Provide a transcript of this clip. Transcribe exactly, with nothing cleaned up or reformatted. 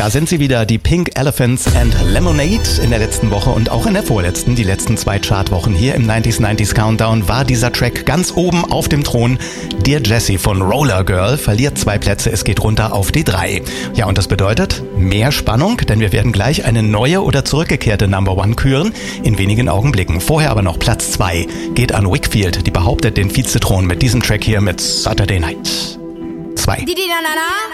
Da sind sie wieder, die Pink Elephants and Lemonade. In der letzten Woche und auch in der vorletzten, die letzten zwei Chartwochen hier im neunziger neunziger Countdown, war dieser Track ganz oben auf dem Thron. Dear Jessie von Roller Girl verliert zwei Plätze, es geht runter auf die drei. Ja, und das bedeutet mehr Spannung, denn wir werden gleich eine neue oder zurückgekehrte Number One küren, in wenigen Augenblicken. Vorher aber noch Platz zwei geht an Wakefield, die behauptet den Vizethron mit diesem Track hier mit Saturday Night. zwei.